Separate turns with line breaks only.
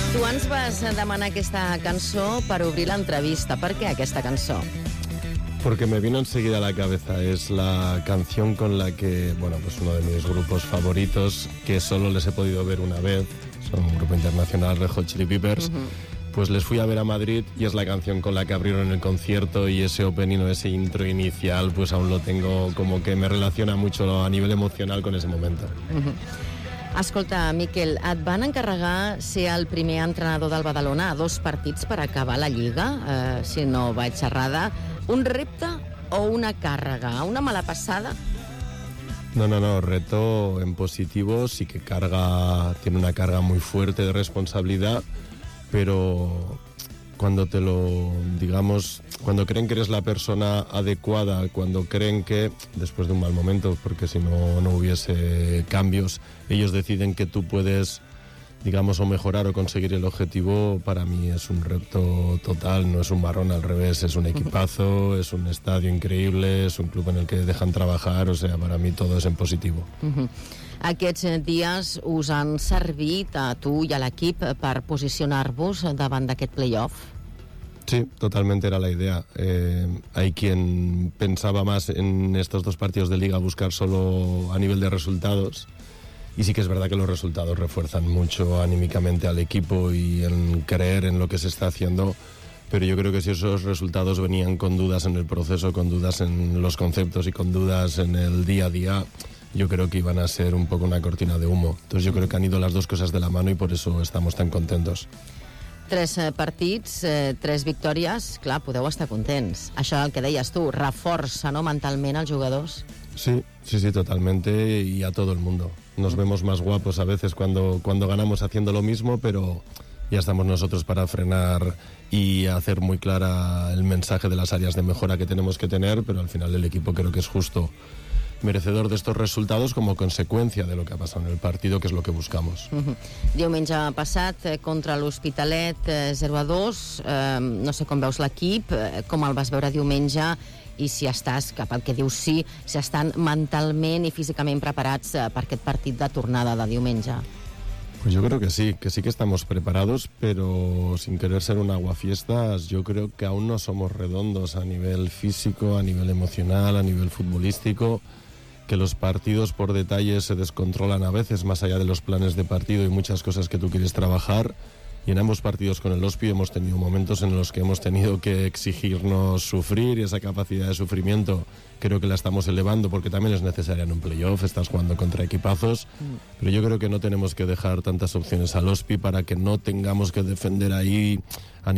Tu ens vas demanar aquesta cançó per obrir l'entrevista. Per què aquesta cançó?
Porque me vino enseguida a la cabeza. Es la canción con la que, bueno, pues uno de mis grupos favoritos, que solo les he podido ver una vez, son un grupo internacional, Red Hot Chili Peppers, pues les fui a ver a Madrid y es la canción con la que abrieron el concierto, y ese opening o ese intro inicial, pues aún lo tengo, como que me relaciona mucho a nivel emocional con ese momento.
Escolta, Miquel, et van encarregar ser el primer entrenador del Badalona a 2 partits per acabar la Lliga, si no vaig errada. Un repte o una càrrega? Una mala passada?
No, reto en positivo, sí que tiene una carga muy fuerte de responsabilidad, pero cuando cuando creen que eres la persona adecuada, cuando creen que, después de un mal momento, porque si no hubiese cambios, ellos deciden que tú puedes, o mejorar o conseguir el objetivo, para mí es un reto total, no es un marrón, al revés, es un equipazo, es un estadio increíble, es un club en el que dejan trabajar, o sea, para mí todo es en positivo.
Aquests dies us han servit a tu i a l'equip per posicionar-vos davant d'aquest play-off?
Sí, totalmente era la idea. Hay quien pensaba más en estos 2 partidos de Liga buscar solo a nivel de resultados, y sí que es verdad que los resultados refuerzan mucho anímicamente al equipo y en creer en lo que se está haciendo, pero yo creo que si esos resultados venían con dudas en el proceso, con dudas en los conceptos y con dudas en el día a día, yo creo que iban a ser un poco una cortina de humo. Entonces yo creo que han ido las 2 cosas de la mano y por eso estamos tan contentos.
3 partits, 3 victòries, clar, podeu estar contents. Això el que deies tu, reforça, no, mentalment els jugadors?
Sí, totalmente, y a todo el mundo. Nos vemos más guapos a veces cuando ganamos haciendo lo mismo, pero ya estamos nosotros para frenar y hacer muy clara el mensaje de las áreas de mejora que tenemos que tener, pero al final el equipo creo que es justo merecedor de estos resultados como consecuencia de lo que ha pasado en el partido, que es lo que buscamos.
Diumenge passat contra l'Hospitalet 0-2, no sé com veus l'equip, com el vas veure diumenge, i si estàs, cap al que dius sí, si estan mentalment i físicament preparats per aquest partit de tornada de diumenge.
Pues yo creo que sí que estamos preparados, pero sin querer ser un aguafiestas, yo creo que aún no somos redondos a nivel físico, a nivel emocional, a nivel futbolístico, que los partidos por detalles se descontrolan a veces más allá de los planes de partido y muchas cosas que tú quieres trabajar, y en ambos partidos con el Hospi hemos tenido momentos en los que hemos tenido que exigirnos sufrir, y esa capacidad de sufrimiento creo que la estamos elevando porque también es necesaria en un playoff, estás jugando contra equipazos, pero yo creo que no tenemos que dejar tantas opciones al Hospi para que no tengamos que defender ahí